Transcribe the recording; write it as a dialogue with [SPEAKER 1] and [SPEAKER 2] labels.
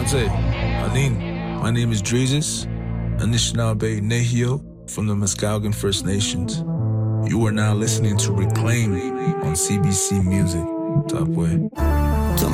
[SPEAKER 1] Ante, Anin, my name is Dreezus, Anishinaabe Nehio from the Muskogee First Nations. You are now listening to Reclaim on CBC Music. Top way.